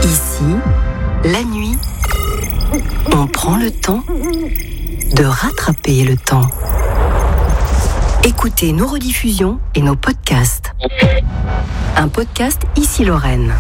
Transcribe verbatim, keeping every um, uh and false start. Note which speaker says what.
Speaker 1: Ici, la nuit, on prend le temps de rattraper le temps. Écoutez nos rediffusions et nos podcasts. Un podcast Ici Lorraine.